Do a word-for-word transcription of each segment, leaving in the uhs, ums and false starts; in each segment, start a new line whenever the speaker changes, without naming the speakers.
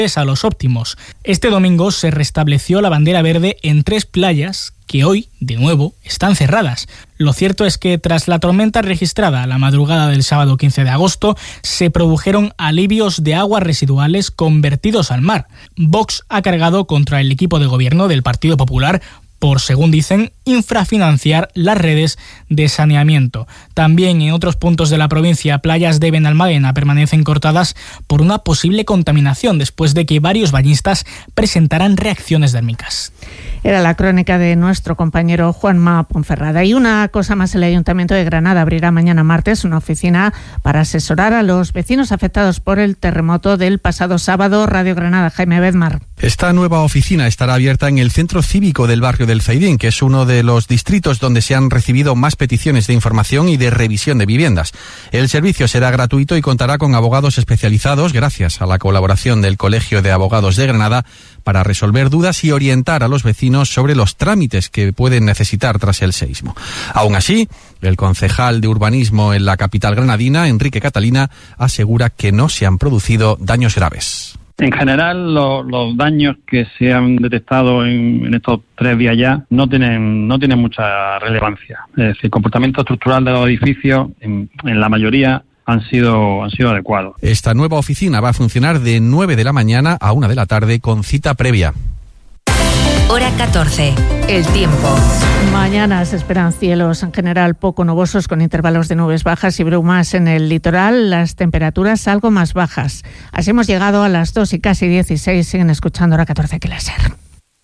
a los óptimos. Este domingo se restableció la bandera verde en tres playas que hoy, de nuevo, están cerradas. Lo cierto es que tras la tormenta registrada la madrugada del sábado quince de agosto, se produjeron alivios de aguas residuales convertidos al mar. Vox ha cargado contra el equipo de gobierno del Partido Popular por, según dicen, infrafinanciar las redes de saneamiento. También en otros puntos de la provincia, playas de Benalmádena permanecen cortadas por una posible contaminación después de que varios bañistas presentaran reacciones dérmicas.
Era la crónica de nuestro compañero Juanma Ponferrada. Y una cosa más, el Ayuntamiento de Granada abrirá mañana martes una oficina para asesorar a los vecinos afectados por el terremoto del pasado sábado. Radio Granada, Jaime Bedmar.
Esta nueva oficina estará abierta en el centro cívico del barrio del Zaidín, que es uno de los distritos donde se han recibido más peticiones de información y de revisión de viviendas. El servicio será gratuito y contará con abogados especializados, gracias a la colaboración del Colegio de Abogados de Granada, para resolver dudas y orientar a los vecinos sobre los trámites que pueden necesitar tras el seísmo. Aún así, el concejal de urbanismo en la capital granadina, Enrique Catalina, asegura que no se han producido daños graves.
En general, lo, los daños que se han detectado en, en estos tres días ya no tienen no tienen mucha relevancia. Es decir, el comportamiento estructural de los edificios, en, en la mayoría, han sido, han sido adecuados.
Esta nueva oficina va a funcionar de nueve de la mañana a una de la tarde con cita previa.
Hora catorce. El tiempo.
Mañana se esperan cielos en general poco nubosos con intervalos de nubes bajas y brumas en el litoral. Las temperaturas algo más bajas. Así hemos llegado a las dos y casi dieciséis. Siguen escuchando Hora catorce, que la SER.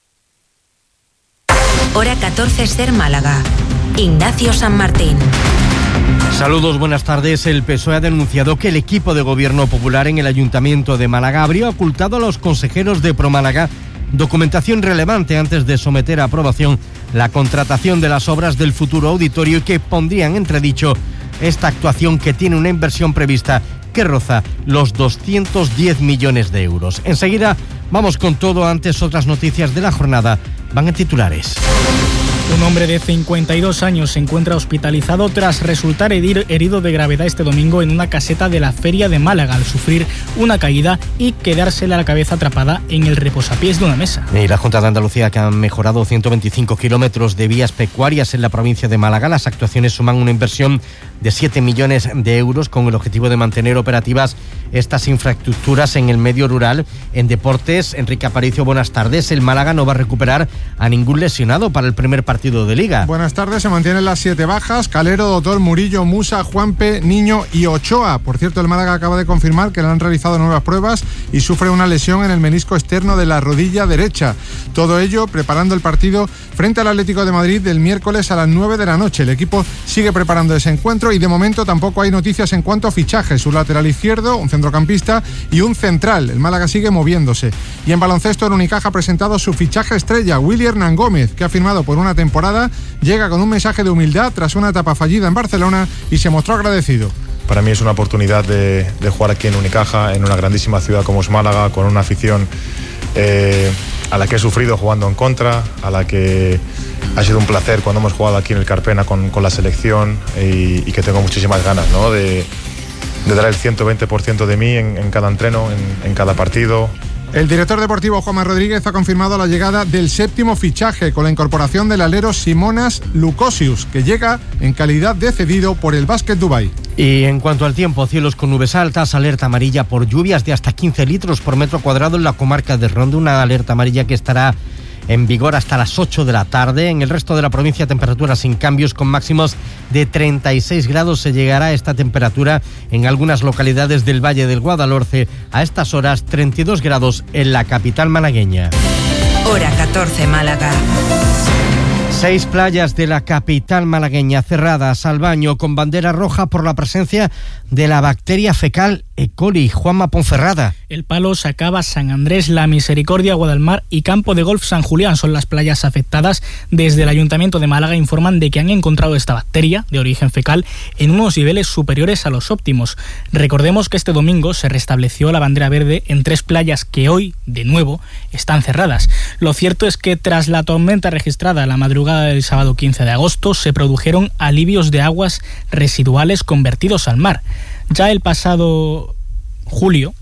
Hora catorce, SER Málaga. Ignacio San Martín.
Saludos, buenas tardes. El P S O E ha denunciado que el equipo de gobierno popular en el Ayuntamiento de Málaga habría ocultado a los consejeros de ProMálaga documentación relevante antes de someter a aprobación la contratación de las obras del futuro auditorio, que pondría en entredicho esta actuación, que tiene una inversión prevista que roza los doscientos diez millones de euros. Enseguida vamos con todo. Antes, otras noticias de la jornada van en titulares.
Un hombre de cincuenta y dos años se encuentra hospitalizado tras resultar herido de gravedad este domingo en una caseta de la Feria de Málaga al sufrir una caída y quedársele la cabeza atrapada en el reposapiés de una mesa.
Y la Junta de Andalucía, que han mejorado ciento veinticinco kilómetros de vías pecuarias en la provincia de Málaga. Las actuaciones suman una inversión de siete millones de euros con el objetivo de mantener operativas estas infraestructuras en el medio rural. En deportes, Enrique Aparicio, buenas tardes. El Málaga no va a recuperar a ningún lesionado para el primer partido de Liga.
Buenas tardes. Se mantienen las siete bajas: Calero, Doctor, Murillo, Musa, Juanpe, Niño y Ochoa. Por cierto, el Málaga acaba de confirmar que le han realizado nuevas pruebas y sufre una lesión en el menisco externo de la rodilla derecha. Todo ello preparando el partido frente al Atlético de Madrid del miércoles a las nueve de la noche. El equipo sigue preparando ese encuentro y de momento tampoco hay noticias en cuanto a fichajes. Un lateral izquierdo, un centrocampista y un central. El Málaga sigue moviéndose. Y en baloncesto, el Unicaja ha presentado su fichaje estrella, Willy Hernán Gómez, que ha firmado por una temporada. Llega con un mensaje de humildad tras una etapa fallida en Barcelona y se mostró agradecido.
Para mí es una oportunidad de, de jugar aquí en Unicaja, en una grandísima ciudad como es Málaga, con una afición eh, a la que he sufrido jugando en contra, a la que ha sido un placer cuando hemos jugado aquí en el Carpena con, con la selección, y, y que tengo muchísimas ganas, ¿no?, de, de dar el ciento veinte por ciento de mí en, en cada entreno, en, en cada partido.
El director deportivo Juanma Rodríguez ha confirmado la llegada del séptimo fichaje con la incorporación del alero Simonas Lukosius, que llega en calidad de cedido por el Basket Dubái.
Y en cuanto al tiempo, cielos con nubes altas, alerta amarilla por lluvias de hasta quince litros por metro cuadrado en la comarca de Ronda, una alerta amarilla que estará en vigor hasta las ocho de la tarde. En el resto de la provincia, temperaturas sin cambios con máximos de treinta y seis grados. Se llegará a esta temperatura en algunas localidades del Valle del Guadalhorce. A estas horas, treinta y dos grados en la capital malagueña.
Hora catorce, Málaga.
Seis playas de la capital malagueña cerradas al baño con bandera roja por la presencia de la bacteria fecal E. coli. Juanma Ponferrada.
El Palo, Sacaba, San Andrés, La Misericordia, Guadalmar y Campo de Golf San Julián son las playas afectadas. Desde el Ayuntamiento de Málaga informan de que han encontrado esta bacteria de origen fecal en unos niveles superiores a los óptimos. Recordemos que este domingo se restableció la bandera verde en tres playas que hoy, de nuevo, están cerradas. Lo cierto es que tras la tormenta registrada la madrugada del sábado quince de agosto, se produjeron alivios de aguas residuales convertidos al mar. Ya el pasado julio,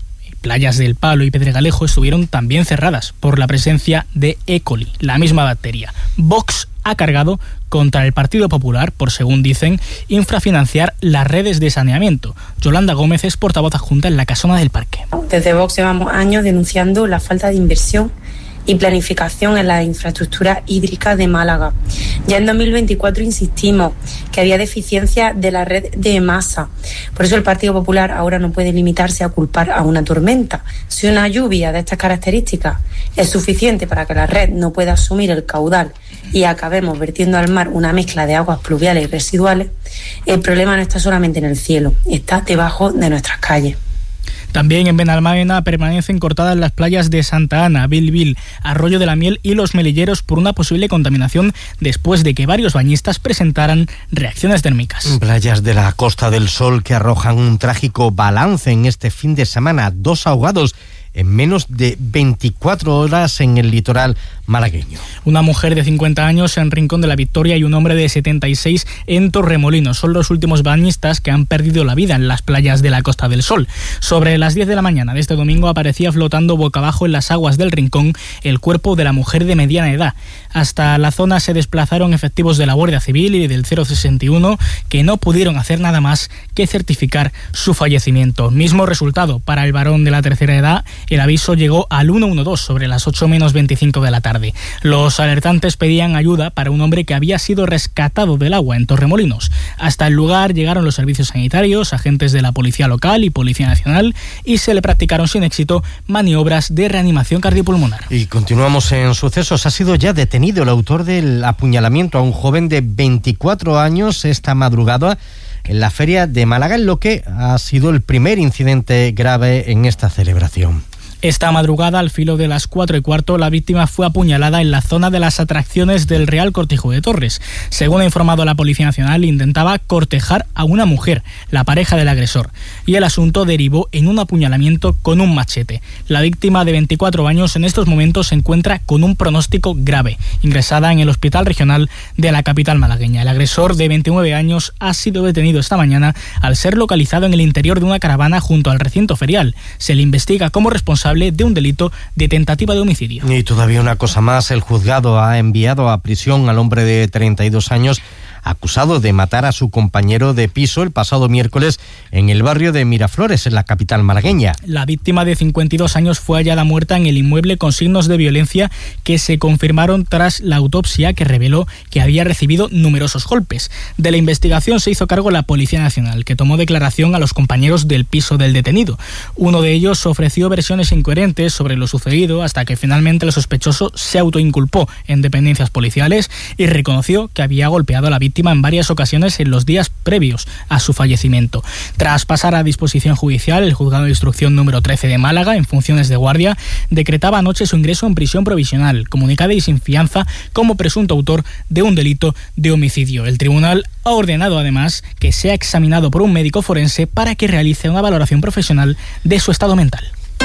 playas del Palo y Pedregalejo estuvieron también cerradas por la presencia de E. coli, la misma bacteria. Vox ha cargado contra el Partido Popular por, según dicen, infrafinanciar las redes de saneamiento. Yolanda Gómez es portavoz adjunta en la Casona del Parque.
Desde Vox llevamos años denunciando la falta de inversión y planificación en la infraestructura hídrica de Málaga. Ya en dos mil veinticuatro insistimos que había deficiencia de la red de masa. Por eso el Partido Popular ahora no puede limitarse a culpar a una tormenta. Si una lluvia de estas características es suficiente para que la red no pueda asumir el caudal y acabemos vertiendo al mar una mezcla de aguas pluviales y residuales, el problema no está solamente en el cielo, está debajo de nuestras calles.
También en Benalmádena permanecen cortadas las playas de Santa Ana, Bilbil, Arroyo de la Miel y Los Melilleros por una posible contaminación después de que varios bañistas presentaran reacciones térmicas.
Playas de la Costa del Sol que arrojan un trágico balance en este fin de semana. Dos ahogados en menos de veinticuatro horas en el litoral malagueño.
Una mujer de cincuenta años en Rincón de la Victoria y un hombre de setenta y seis en Torremolinos son los últimos bañistas que han perdido la vida en las playas de la Costa del Sol. Sobre las diez de la mañana de este domingo aparecía flotando boca abajo en las aguas del Rincón el cuerpo de la mujer de mediana edad. Hasta la zona se desplazaron efectivos de la Guardia Civil y del cero sesenta y uno que no pudieron hacer nada más que certificar su fallecimiento. Mismo resultado para el varón de la tercera edad. El aviso llegó al ciento doce sobre las ocho menos veinticinco de la tarde. Los alertantes pedían ayuda para un hombre que había sido rescatado del agua en Torremolinos. Hasta el lugar llegaron los servicios sanitarios, agentes de la Policía Local y Policía Nacional y se le practicaron sin éxito maniobras de reanimación cardiopulmonar.
Y continuamos en sucesos. Ha sido ya detenido el autor del apuñalamiento a un joven de veinticuatro años esta madrugada en la Feria de Málaga, en lo que ha sido el primer incidente grave en esta celebración.
Esta madrugada, al filo de las cuatro y cuarto, la víctima fue apuñalada en la zona de las atracciones del Real Cortijo de Torres. Según ha informado la Policía Nacional, intentaba cortejar a una mujer, la pareja del agresor, y el asunto derivó en un apuñalamiento con un machete. La víctima de veinticuatro años en estos momentos se encuentra con un pronóstico grave, ingresada en el Hospital Regional de la capital malagueña. El agresor de veintinueve años ha sido detenido esta mañana al ser localizado en el interior de una caravana junto al recinto ferial. Se le investiga como responsable de un delito de tentativa de homicidio.
Y todavía una cosa más, el juzgado ha enviado a prisión al hombre de treinta y dos años acusado de matar a su compañero de piso el pasado miércoles en el barrio de Miraflores, en la capital malagueña.
La víctima de cincuenta y dos años fue hallada muerta en el inmueble con signos de violencia que se confirmaron tras la autopsia que reveló que había recibido numerosos golpes. De la investigación se hizo cargo la Policía Nacional, que tomó declaración a los compañeros del piso del detenido. Uno de ellos ofreció versiones incoherentes sobre lo sucedido hasta que finalmente el sospechoso se autoinculpó en dependencias policiales y reconoció que había golpeado a la víctima en varias ocasiones en los días previos a su fallecimiento. Tras pasar a disposición judicial, el juzgado de instrucción número trece de Málaga, en funciones de guardia, decretaba anoche su ingreso en prisión provisional, comunicada y sin fianza, como presunto autor de un delito de homicidio. El tribunal ha ordenado además que sea examinado por un médico forense para que realice una valoración profesional de su estado mental.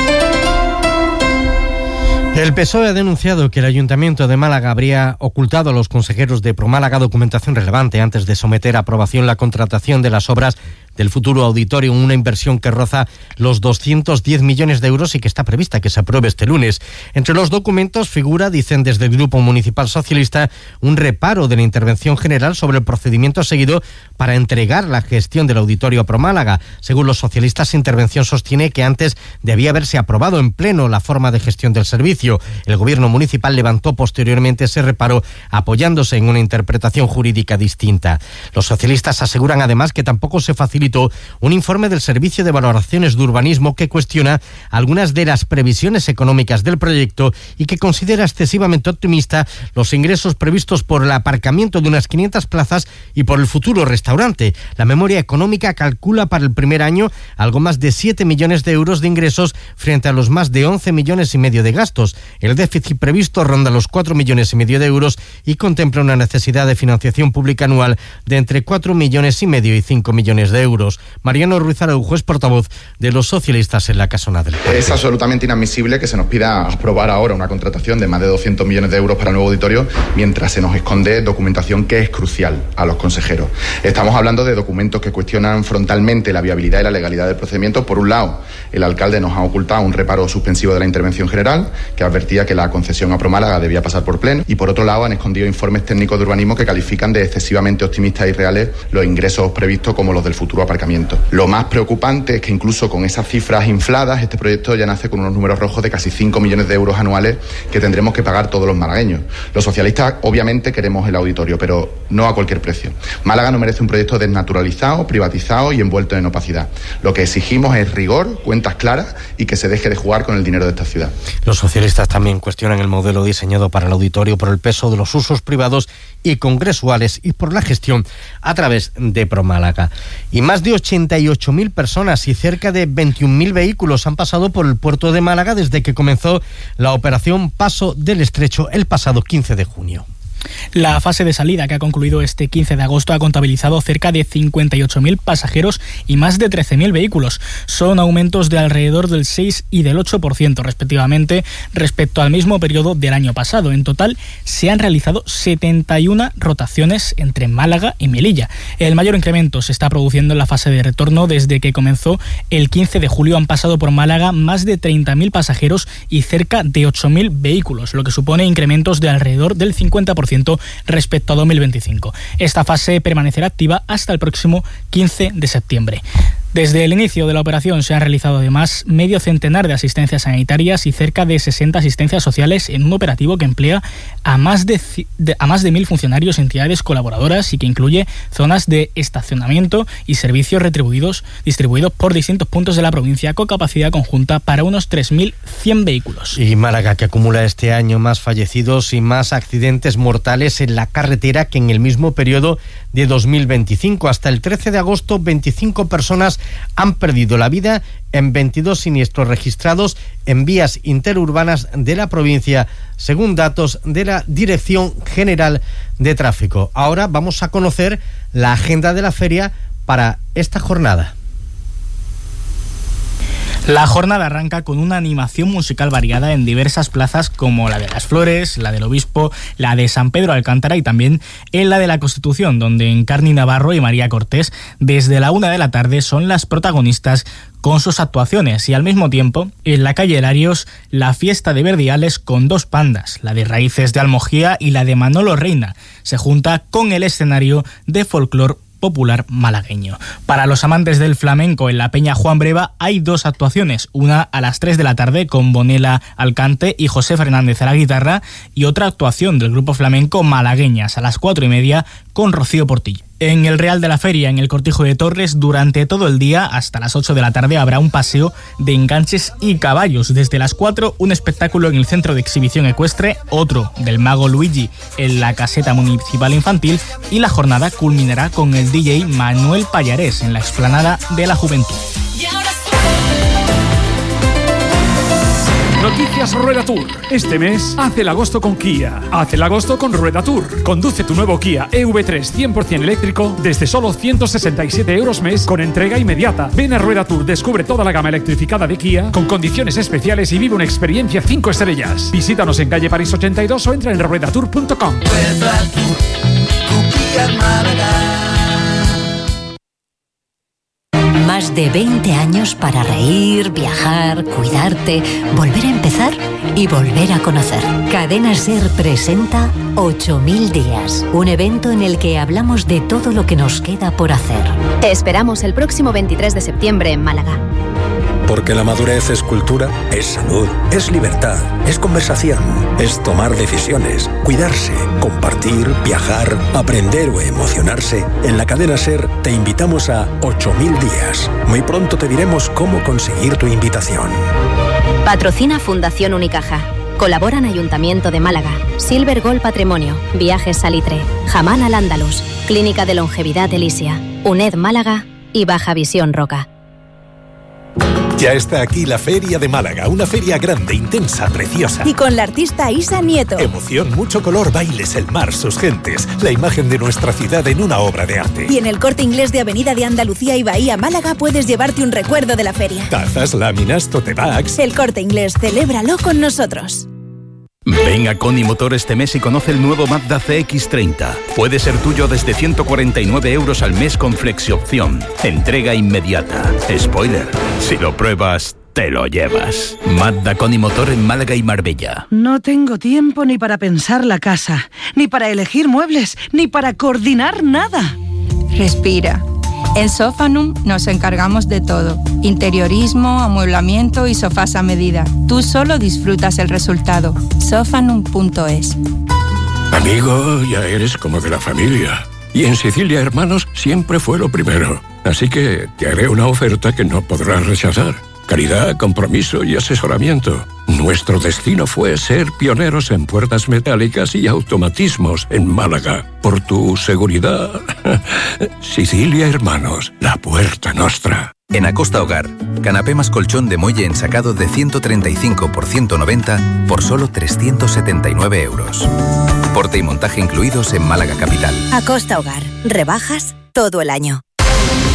El P S O E ha denunciado que el Ayuntamiento de Málaga habría ocultado a los consejeros de Promálaga documentación relevante antes de someter a aprobación la contratación de las obras del futuro auditorio, una inversión que roza los doscientos diez millones de euros y que está prevista que se apruebe este lunes. Entre los documentos figura, dicen desde el Grupo Municipal Socialista, un reparo de la intervención general sobre el procedimiento seguido para entregar la gestión del auditorio a Promálaga. Según los socialistas, intervención sostiene que antes debía haberse aprobado en pleno la forma de gestión del servicio. El Gobierno municipal levantó posteriormente ese reparo apoyándose en una interpretación jurídica distinta. Los socialistas aseguran además que tampoco se facilitó un informe del Servicio de Valoraciones de Urbanismo que cuestiona algunas de las previsiones económicas del proyecto y que considera excesivamente optimista los ingresos previstos por el aparcamiento de unas quinientas plazas y por el futuro restaurante. La memoria económica calcula para el primer año algo más de siete millones de euros de ingresos frente a los más de once millones y medio de gastos. El déficit previsto ronda los cuatro millones y medio de euros y contempla una necesidad de financiación pública anual de entre cuatro millones y medio y cinco millones de euros. euros. Mariano Ruiz Araujo es portavoz de los socialistas en la casona del Puente.
Es absolutamente inadmisible que se nos pida aprobar ahora una contratación de más de doscientos millones de euros para el nuevo auditorio mientras se nos esconde documentación que es crucial a los consejeros. Estamos hablando de documentos que cuestionan frontalmente la viabilidad y la legalidad del procedimiento. Por un lado, el alcalde nos ha ocultado un reparo suspensivo de la intervención general que advertía que la concesión a Promálaga debía pasar por pleno, y por otro lado han escondido informes técnicos de urbanismo que califican de excesivamente optimistas y reales los ingresos previstos como los del futuro aparcamiento. Lo más preocupante es que incluso con esas cifras infladas este proyecto ya nace con unos números rojos de casi cinco millones de euros anuales que tendremos que pagar todos los malagueños. Los socialistas obviamente queremos el auditorio, pero no a cualquier precio. Málaga no merece un proyecto desnaturalizado, privatizado y envuelto en opacidad. Lo que exigimos es rigor, cuentas claras y que se deje de jugar con el dinero de esta ciudad.
Los socialistas también cuestionan el modelo diseñado para el auditorio por el peso de los usos privados y congresuales y por la gestión a través de Promálaga. Y más de ochenta y ocho mil personas y cerca de veintiún mil vehículos han pasado por el puerto de Málaga desde que comenzó la operación Paso del Estrecho el pasado quince de junio.
La fase de salida, que ha concluido este quince de agosto, ha contabilizado cerca de cincuenta y ocho mil pasajeros y más de trece mil vehículos. Son aumentos de alrededor del seis y del ocho por ciento respectivamente respecto al mismo periodo del año pasado. En total se han realizado setenta y una rotaciones entre Málaga y Melilla. El mayor incremento se está produciendo en la fase de retorno. Desde que comenzó el quince de julio han pasado por Málaga más de treinta mil pasajeros y cerca de ocho mil vehículos, lo que supone incrementos de alrededor del cincuenta por ciento respecto a dos mil veinticinco. Esta fase permanecerá activa hasta el próximo quince de septiembre. Desde el inicio de la operación se han realizado además medio centenar de asistencias sanitarias y cerca de sesenta asistencias sociales en un operativo que emplea a más de, de, a más de mil funcionarios y entidades colaboradoras y que incluye zonas de estacionamiento y servicios retribuidos distribuidos por distintos puntos de la provincia con capacidad conjunta para unos tres mil cien vehículos.
Y Málaga, que acumula este año más fallecidos y más accidentes mortales en la carretera que en el mismo periodo de dos mil veinticinco. Hasta el trece de agosto, veinticinco personas han perdido la vida en veintidós siniestros registrados en vías interurbanas de la provincia, según datos de la Dirección General de Tráfico. Ahora vamos a conocer la agenda de la feria para esta jornada.
La jornada arranca con una animación musical variada en diversas plazas como la de Las Flores, la del Obispo, la de San Pedro Alcántara y también en la de la Constitución, donde Encarni Navarro y María Cortés desde la una de la tarde son las protagonistas con sus actuaciones, y al mismo tiempo en la calle Larios la fiesta de Verdiales con dos pandas, la de Raíces de Almojía y la de Manolo Reina, se junta con el escenario de folclor popular malagueño. Para los amantes del flamenco, en la Peña Juan Breva hay dos actuaciones, una a las tres de la tarde con Bonela al cante y José Fernández a la guitarra, y otra actuación del grupo flamenco Malagueñas a las cuatro y media con Rocío Portillo. En el Real de la Feria, en el Cortijo de Torres, durante todo el día, hasta las ocho de la tarde, habrá un paseo de enganches y caballos. Desde las cuatro, un espectáculo en el Centro de Exhibición Ecuestre, otro del Mago Luigi en la Caseta Municipal Infantil, y la jornada culminará con el D J Manuel Pallarés en la Explanada de la Juventud.
Noticias Rueda Tour. Este mes, haz el agosto con Kia. Haz el agosto con Rueda Tour. Conduce tu nuevo Kia E V tres cien por ciento eléctrico desde solo ciento sesenta y siete euros mes con entrega inmediata. Ven a Rueda Tour, descubre toda la gama electrificada de Kia con condiciones especiales y vive una experiencia cinco estrellas. Visítanos en calle París ochenta y dos o entra en rueda tour punto com.
Rueda Tour, tu Kia Málaga.
Más de veinte años para reír, viajar, cuidarte, volver a empezar y volver a conocer. Cadena SER presenta ocho mil días, un evento en el que hablamos de todo lo que nos queda por hacer.
Te esperamos el próximo veintitrés de septiembre en Málaga.
Porque la madurez es cultura, es salud, es libertad, es conversación, es tomar decisiones, cuidarse, compartir, viajar, aprender o emocionarse. En la cadena SER te invitamos a ocho mil días. Muy pronto te diremos cómo conseguir tu invitación.
Patrocina Fundación Unicaja. Colaboran Ayuntamiento de Málaga, Silver Gold Patrimonio, Viajes Salitre, Jamán al Andalus, Clínica de Longevidad Elisia, UNED Málaga y Baja Visión Roca.
Ya está aquí la Feria de Málaga, una feria grande, intensa, preciosa.
Y con la artista Isa Nieto.
Emoción, mucho color, bailes, el mar, sus gentes, la imagen de nuestra ciudad en una obra de arte.
Y en el Corte Inglés de Avenida de Andalucía y Bahía Málaga puedes llevarte un recuerdo de la feria.
Tazas, láminas, tote bags.
El Corte Inglés, celébralo con nosotros.
Ven a Coni Motor este mes y conoce el nuevo Mazda C X treinta. Puede ser tuyo desde ciento cuarenta y nueve euros al mes con flexiopción. Entrega inmediata. Spoiler, si lo pruebas, te lo llevas. Mazda Coni Motor en Málaga y Marbella.
No tengo tiempo ni para pensar la casa, ni para elegir muebles, ni para coordinar nada.
Respira. En Sofanum nos encargamos de todo. Interiorismo, amueblamiento y sofás a medida. Tú solo disfrutas el resultado. Sofanum punto es.
Amigo, ya eres como de la familia. Y en Sicilia Hermanos siempre fue lo primero. Así que te haré una oferta que no podrás rechazar. Calidad, compromiso y asesoramiento. Nuestro destino fue ser pioneros en puertas metálicas y automatismos en Málaga. Por tu seguridad. Sicilia Hermanos, la puerta nostra.
En Acosta Hogar, canapé más colchón de muelle ensacado de ciento treinta y cinco por ciento noventa por solo trescientos setenta y nueve euros. Porte y montaje incluidos en Málaga Capital.
Acosta Hogar, rebajas todo el año.